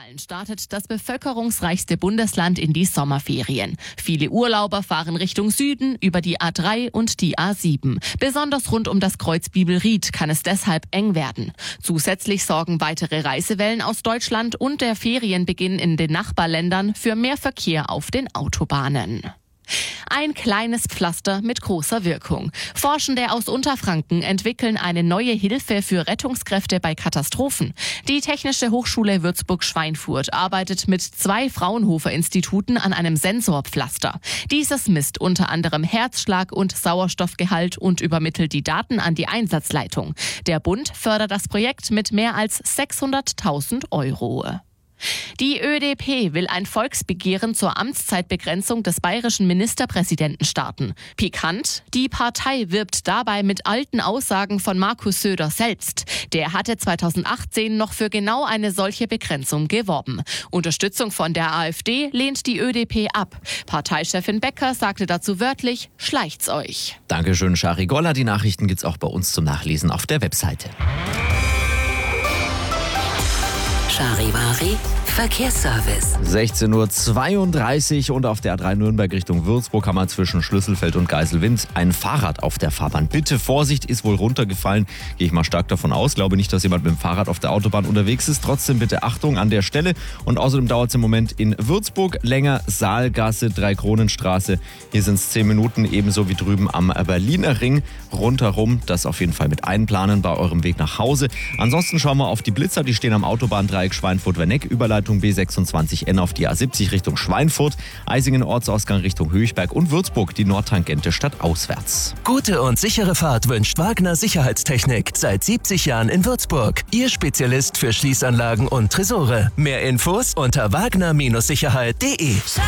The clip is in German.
Nordrhein-Westfalen startet das bevölkerungsreichste Bundesland in die Sommerferien. Viele Urlauber fahren Richtung Süden über die A3 und die A7. Besonders rund um das Kreuz Bibelried kann es deshalb eng werden. Zusätzlich sorgen weitere Reisewellen aus Deutschland und der Ferienbeginn in den Nachbarländern für mehr Verkehr auf den Autobahnen. Ein kleines Pflaster mit großer Wirkung. Forschende aus Unterfranken entwickeln eine neue Hilfe für Rettungskräfte bei Katastrophen. Die Technische Hochschule Würzburg-Schweinfurt arbeitet mit 2 Fraunhofer-Instituten an einem Sensorpflaster. Dieses misst unter anderem Herzschlag und Sauerstoffgehalt und übermittelt die Daten an die Einsatzleitung. Der Bund fördert das Projekt mit mehr als 600.000 €. Die ÖDP will ein Volksbegehren zur Amtszeitbegrenzung des bayerischen Ministerpräsidenten starten. Pikant, die Partei wirbt dabei mit alten Aussagen von Markus Söder selbst. Der hatte 2018 noch für genau eine solche Begrenzung geworben. Unterstützung von der AfD lehnt die ÖDP ab. Parteichefin Becker sagte dazu wörtlich, schleicht's euch. Dankeschön, Shari Golla. Die Nachrichten gibt's auch bei uns zum Nachlesen auf der Webseite. Charivari Verkehrsservice. 16:32 Uhr und auf der A3 Nürnberg Richtung Würzburg haben wir zwischen Schlüsselfeld und Geiselwind ein Fahrrad auf der Fahrbahn. Bitte Vorsicht, ist wohl runtergefallen. Gehe ich mal stark davon aus. Glaube nicht, dass jemand mit dem Fahrrad auf der Autobahn unterwegs ist. Trotzdem bitte Achtung an der Stelle. Und außerdem dauert es im Moment in Würzburg länger. Saalgasse, Dreikronenstraße. Hier sind es 10 Minuten, ebenso wie drüben am Berliner Ring. Rundherum, das auf jeden Fall mit einplanen bei eurem Weg nach Hause. Ansonsten schauen wir auf die Blitzer. Die stehen am Autobahndreieck Schweinfurt-Werneck. Überleitung B26N auf die A70 Richtung Schweinfurt, Eisingen Ortsausgang Richtung Höchberg und Würzburg die Nordtangente stadtauswärts. Gute und sichere Fahrt wünscht Wagner Sicherheitstechnik. Seit 70 Jahren in Würzburg. Ihr Spezialist für Schließanlagen und Tresore. Mehr Infos unter wagner-sicherheit.de.